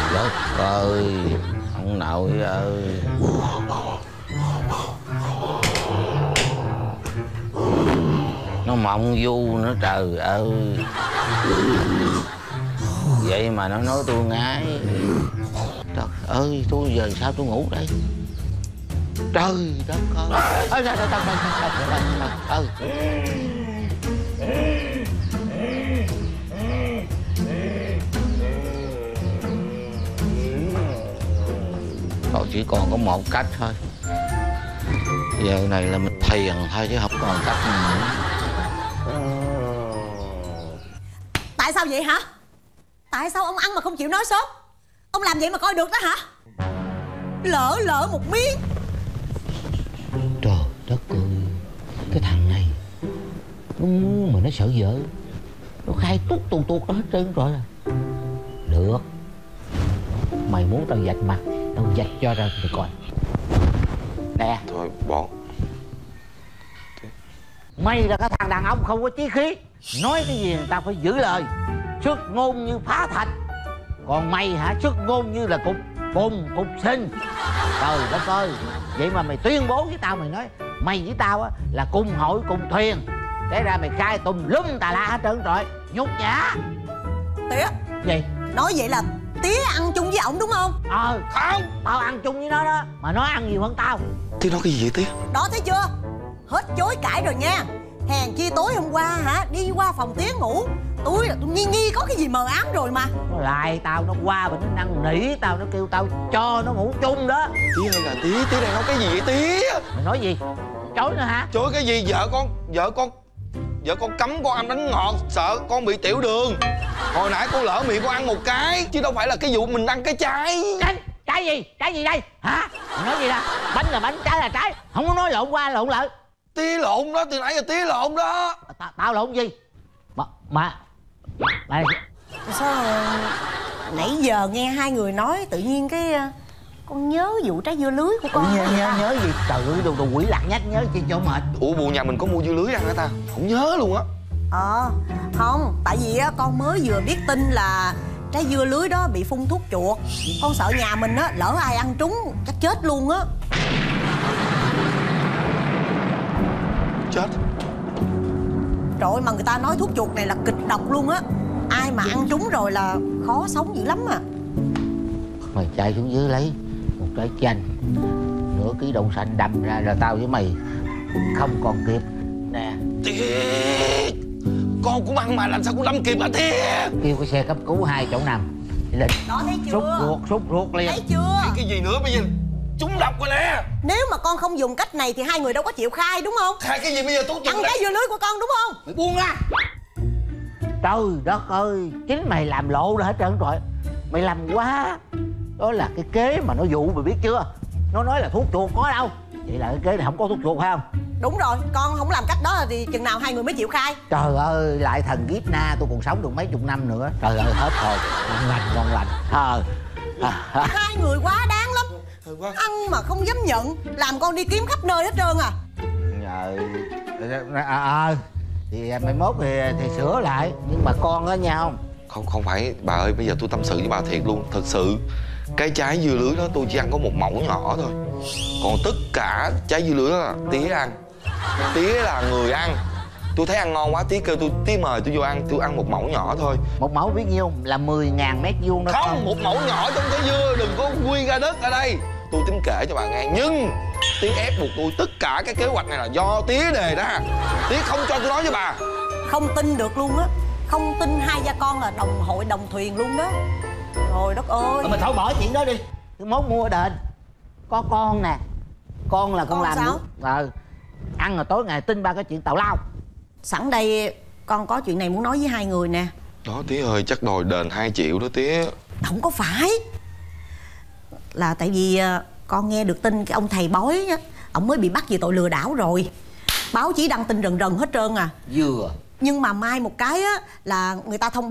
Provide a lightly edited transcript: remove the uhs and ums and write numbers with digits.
đất ơi, ông nội ơi. Nó mộng du nữa trời ơi. Vậy mà nó nói tôi ngái. Trời ơi, tôi giờ sao tôi ngủ đây? Trời đất ơi. Thôi chỉ còn có một cách thôi. Giờ này là mình thiền thôi chứ không còn cách nào nữa. Tại sao vậy hả? Tại sao ông ăn mà không chịu nói sớm? Ông làm vậy mà coi được đó hả? Lỡ một miếng. Trời đất ơi, cái thằng này nó muốn mà nó sợ vợ, nó khai tuốt tuột đó hết trơn rồi. Được, mày muốn tao vạch mặt, tao vạch cho ra tụi coi nè. Thôi bọn Mày là cái thằng đàn ông không có chí khí, nói cái gì người ta phải giữ lời. Xuất ngôn như phá thạch, còn mày hả, xuất ngôn như là cục bùn cục sinh. Trời đất ơi, vậy mà mày tuyên bố với tao, mày nói mày với tao á là cùng hội cùng thuyền, thế ra mày khai tùm lum tà la hết trơn rồi. Nhục nhã. Tía. Gì? Nói vậy là tía ăn chung với ổng đúng không? Không, tao ăn chung với nó đó, mà nó ăn nhiều hơn tao. Tía nói cái gì vậy tía? Đó thấy chưa? Hết chối cãi rồi nha. Hèn chi tối hôm qua hả, đi qua phòng tía ngủ, tôi nghi có cái gì mờ ám rồi mà. Nó lại tao, nó qua và nó năn nỉ tao, nó kêu tao cho nó ngủ chung đó. Tía ơi là tía đang nói cái gì vậy tía? Mày nói gì? Chối nữa hả? Chối cái gì? Vợ con cấm con ăn bánh ngọt, sợ con bị tiểu đường. Hồi nãy con lỡ miệng con ăn một cái, chứ đâu phải là cái vụ mình ăn cái trái. Trái gì? Trái gì đây? Hả? Mày nói gì đó? Bánh là bánh, trái là trái. Không có nói lộn qua lộn lại. Tía lộn đó, từ nãy giờ tía lộn đó. Tao lộn gì? Mà sao nãy giờ nghe hai người nói tự nhiên cái con nhớ vụ trái dưa lưới của con. Nhớ gì? Trời ơi, đồ quỷ lạc nhách nhớ chi cho mệt. Ủa bộ nhà mình có mua dưa lưới ăn hả ta? Không nhớ luôn á. Không, tại vì á con mới vừa biết tin là trái dưa lưới đó bị phun thuốc chuột. Con sợ nhà mình á lỡ ai ăn trúng chắc chết luôn á. Chết. Trời ơi, mà người ta nói thuốc chuột này là kịch độc luôn á. Ai mà ăn trúng rồi là khó sống dữ lắm à. Mày chạy xuống dưới lấy một trái chanh, nửa ký đậu xanh đâm ra rồi tao với mày không còn kịp nè. Tía, con cũng ăn mà làm sao con lâm kịp hả tía? Kêu cái xe cấp cứu 2 chỗ nằm đi lên. Đó thấy chưa? Sốt ruột liền. Thấy chưa? Cái gì nữa bây giờ? Trúng độc rồi nè. Nếu mà con không dùng cách này thì hai người đâu có chịu khai đúng không? Khai cái gì bây giờ? Tốt Ăn trái dưa lưới của con đúng không? Mày buông ra. Trời đất ơi, chính mày làm lộ ra hết trơn rồi. Mày làm quá. Đó là cái kế mà nó dụ mày biết chưa? Nó nói là thuốc chuột có đâu. Vậy là cái kế này không có thuốc chuột phải không? Đúng rồi, con không làm cách đó thì chừng nào hai người mới chịu khai. Trời ơi, lại thần kiếp na, tôi còn sống được mấy chục năm nữa. Trời ơi, hết hồn. Ngon lành. Hai người quá đáng lắm. Ăn mà không dám nhận, làm con đi kiếm khắp nơi hết trơn à. Thì mai mốt thì sửa lại. Nhưng mà con á nha Không phải bà ơi, bây giờ tôi tâm sự với bà thiệt luôn. Thật sự cái trái dưa lưới đó tôi chỉ ăn có một mẩu nhỏ thôi. Còn tất cả trái dưa lưới đó là tía ăn. Tía là người ăn. Tôi thấy ăn ngon quá, tía kêu tôi, tía mời tôi vô ăn. Tôi ăn một mẩu nhỏ thôi. Một mẩu biết nhiêu? Là 10.000 mét vuông đó. Không, một mẩu nhỏ trong trái dưa. Đừng có quy ra đất ở đây. Tôi tính kể cho bà nghe. Nhưng tía ép buộc tôi. Tất cả cái kế hoạch này là do tía đề ra. Tía không cho tôi nói với bà. Không tin được luôn á. Không tin hai gia con là đồng hội đồng thuyền luôn đó. Trời đất ơi. Mình thôi bỏ chuyện đó đi. Cái mốt mua ở đền. Có con nè. Con là con làm sao? Ăn rồi tối ngày tin ba cái chuyện tào lao. Sẵn đây con có chuyện này muốn nói với hai người nè. Đó tía ơi, chắc đòi đền 2 triệu đó tía. Không có phải. Là tại vì con nghe được tin cái ông thầy bói á, ổng mới bị bắt vì tội lừa đảo rồi. Báo chí đăng tin rần rần hết trơn à. Vừa. Nhưng mà mai một cái á là người ta thông